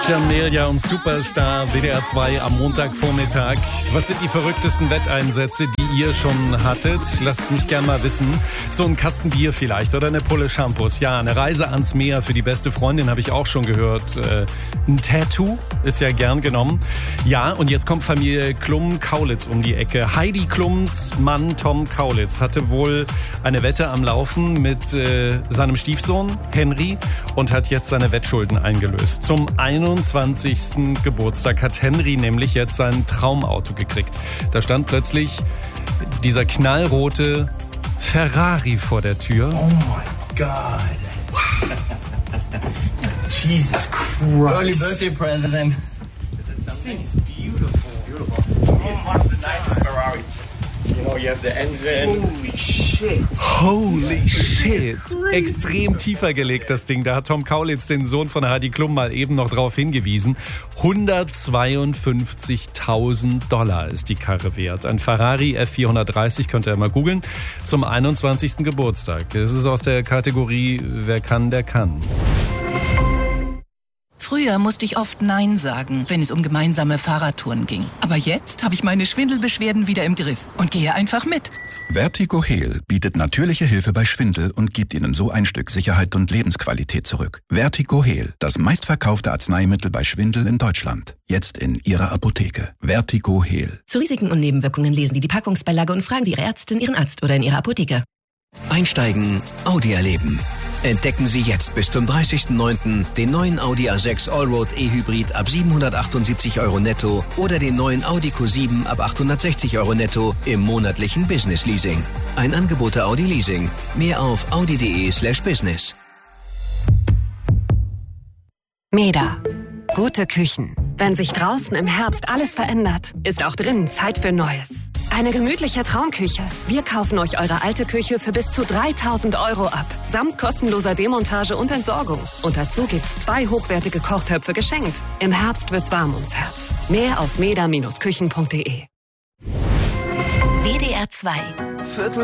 Jamelia und Superstar, WDR 2 am Montagvormittag. Was sind die verrücktesten Wetteinsätze, die ihr schon hattet? Lasst es mich gerne mal wissen. So ein Kasten Bier vielleicht oder eine Pulle Shampoos. Ja, eine Reise ans Meer für die beste Freundin habe ich auch schon gehört. Ein Tattoo ist ja gern genommen. Ja, und jetzt kommt Familie Klum-Kaulitz um die Ecke. Heidi Klums Mann Tom Kaulitz hatte wohl eine Wette am Laufen mit seinem Stiefsohn Henry und hat jetzt seine Wettschulden eingelöst. Zum 21. Geburtstag hat Henry nämlich jetzt sein Traumauto gekriegt. Da stand plötzlich dieser knallrote Ferrari vor der Tür. Oh my God. Jesus Christ. Early birthday present. This thing is beautiful. It's one of the nicest Ferraris. You know, you have the engine. Holy shit. Holy shit. Extrem tiefer gelegt, das Ding. Da hat Tom Kaulitz, den Sohn von Heidi Klum, mal eben noch drauf hingewiesen. $152.000 ist die Karre wert. Ein Ferrari F430, könnt ihr mal googeln, zum 21. Geburtstag. Es ist aus der Kategorie, wer kann, der kann. Früher musste ich oft Nein sagen, wenn es um gemeinsame Fahrradtouren ging. Aber jetzt habe ich meine Schwindelbeschwerden wieder im Griff und gehe einfach mit. Vertigo Heal bietet natürliche Hilfe bei Schwindel und gibt Ihnen so ein Stück Sicherheit und Lebensqualität zurück. Vertigo Heal, das meistverkaufte Arzneimittel bei Schwindel in Deutschland. Jetzt in Ihrer Apotheke. Vertigo Heal. Zu Risiken und Nebenwirkungen lesen Sie die Packungsbeilage und fragen Sie Ihre Ärztin, Ihren Arzt oder in Ihrer Apotheke. Einsteigen, Audi erleben. Entdecken Sie jetzt bis zum 30.09. den neuen Audi A6 Allroad E-Hybrid ab 778 € netto oder den neuen Audi Q7 ab 860 € netto im monatlichen Business Leasing. Ein Angebot der Audi Leasing. Mehr auf audi.de/business. Meda. Gute Küchen. Wenn sich draußen im Herbst alles verändert, ist auch drinnen Zeit für Neues. Eine gemütliche Traumküche. Wir kaufen euch eure alte Küche für bis zu 3.000 € ab. Samt kostenloser Demontage und Entsorgung. Und dazu gibt's 2 hochwertige Kochtöpfe geschenkt. Im Herbst wird's warm ums Herz. Mehr auf meda-küchen.de. WDR 2